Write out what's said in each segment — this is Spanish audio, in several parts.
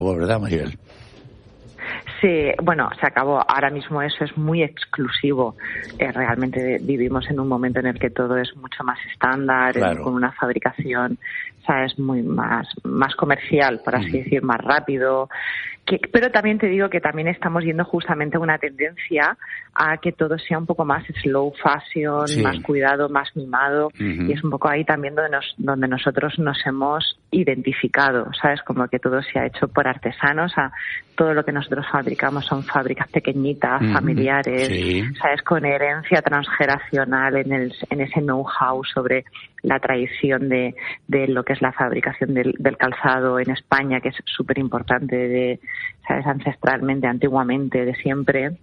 ¿verdad, Maribel? Sí, bueno, se acabó. Ahora mismo eso es muy exclusivo. Realmente vivimos en un momento en el que todo es mucho más estándar, claro, con una fabricación, ¿sabes?, muy más comercial, por así decir, más rápido. Pero también te digo que también estamos yendo justamente a una tendencia a que todo sea un poco más slow fashion, más cuidado, más mimado, y es un poco ahí también donde nosotros nos hemos identificado, ¿sabes? Como que todo se ha hecho por artesanos, todo lo que nosotros fabricamos son fábricas pequeñitas, familiares, ¿sabes? Con herencia transgeneracional en ese know-how sobre la tradición de lo que es la fabricación del calzado en España, que es súper importante, ¿sabes?, ancestralmente, antiguamente, de siempre.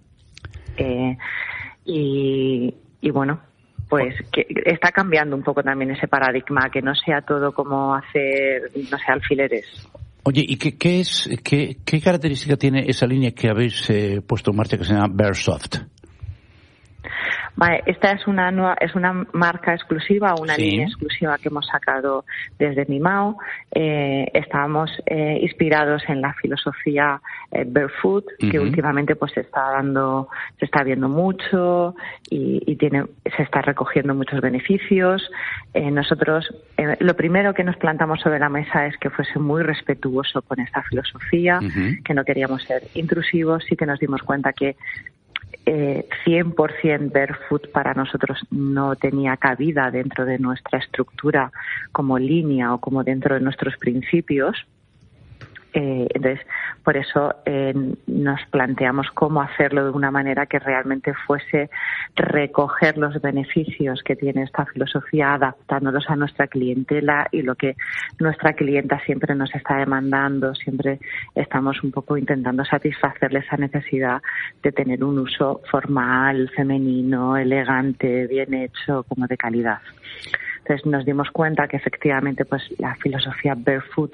Y bueno, pues que está cambiando un poco también ese paradigma, que no sea todo como hacer, no sé, alfileres. Oye, ¿y qué característica tiene esa línea que habéis puesto en marcha que se llama Bearsoft? Vale, esta es una marca exclusiva, una línea exclusiva que hemos sacado desde Mimao. Estábamos inspirados en la filosofía Barefoot, que últimamente pues se está viendo mucho y se está recogiendo muchos beneficios. Nosotros lo primero que nos plantamos sobre la mesa es que fuese muy respetuoso con esta filosofía, que no queríamos ser intrusivos, y que nos dimos cuenta que 100% Barefoot para nosotros no tenía cabida dentro de nuestra estructura como línea o como dentro de nuestros principios. Entonces, por eso nos planteamos cómo hacerlo de una manera que realmente fuese recoger los beneficios que tiene esta filosofía, adaptándolos a nuestra clientela y lo que nuestra clienta siempre nos está demandando. Siempre estamos un poco intentando satisfacerle esa necesidad de tener un uso formal, femenino, elegante, bien hecho, como de calidad. Entonces nos dimos cuenta que efectivamente pues la filosofía Barefoot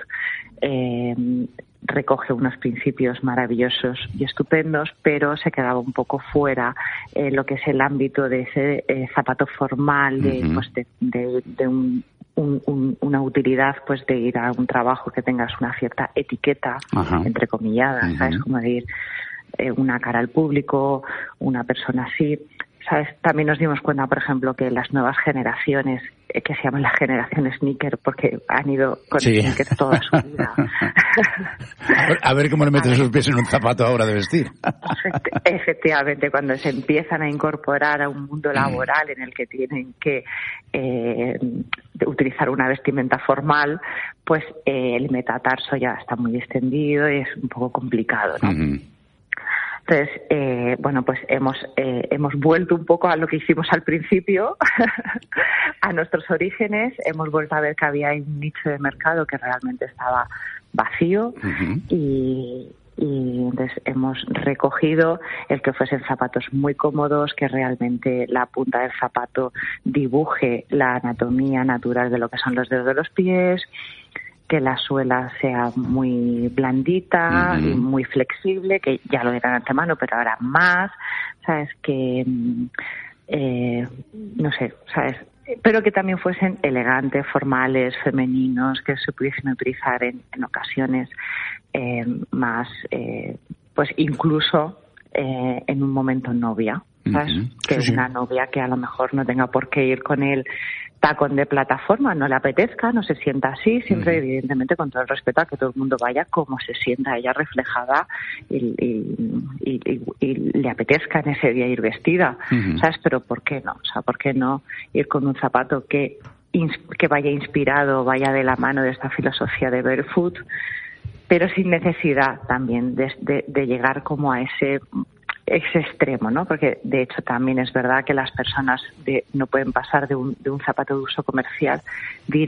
recoge unos principios maravillosos y estupendos, pero se quedaba un poco fuera lo que es el ámbito de ese zapato formal, de una utilidad, pues de ir a un trabajo que tengas una cierta etiqueta, entrecomillada, ¿sabes? Como de ir una cara al público, una persona así. ¿Sabes? También nos dimos cuenta, por ejemplo, que las nuevas generaciones, que se llaman la generación sneaker, porque han ido con sneaker toda su vida. A ver cómo le meten sus pies en un zapato ahora de vestir. Efectivamente, cuando se empiezan a incorporar a un mundo laboral en el que tienen que utilizar una vestimenta formal, pues el metatarso ya está muy extendido y es un poco complicado, ¿no? Entonces, bueno, pues hemos vuelto un poco a lo que hicimos al principio, a nuestros orígenes. Hemos vuelto a ver que había un nicho de mercado que realmente estaba vacío y entonces hemos recogido el que fuesen zapatos muy cómodos, que realmente la punta del zapato dibuje la anatomía natural de lo que son los dedos de los pies, que la suela sea muy blandita y muy flexible, que ya lo era de antemano, pero ahora más, ¿sabes? Que, no sé, ¿sabes? Pero que también fuesen elegantes, formales, femeninos, que se pudiesen utilizar en ocasiones más, pues incluso en un momento novia, ¿sabes? Que una novia que a lo mejor no tenga por qué ir con él tacón de plataforma, no le apetezca, no se sienta así, siempre evidentemente con todo el respeto a que todo el mundo vaya como se sienta ella reflejada y le apetezca en ese día ir vestida, ¿sabes? Pero ¿por qué no? O sea, ¿por qué no ir con un zapato que vaya inspirado, vaya de la mano de esta filosofía de Barefoot, pero sin necesidad también de llegar como a ese extremo, ¿no? Porque de hecho también es verdad que las personas no pueden pasar de un zapato de uso comercial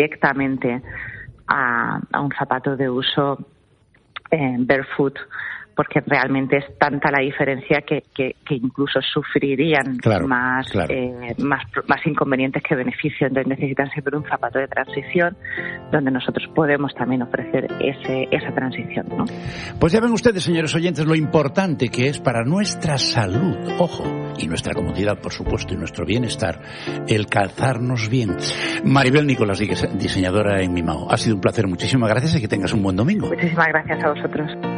directamente a un zapato de uso Barefoot, porque realmente es tanta la diferencia que incluso sufrirían más inconvenientes que beneficios. Entonces necesitan siempre un zapato de transición donde nosotros podemos también ofrecer esa transición, ¿no? Pues ya ven ustedes, señores oyentes, lo importante que es para nuestra salud, ojo, y nuestra comodidad, por supuesto, y nuestro bienestar, el calzarnos bien. Maribel Nicolás, diseñadora en Mimao. Ha sido un placer, muchísimas gracias y que tengas un buen domingo. Muchísimas gracias a vosotros.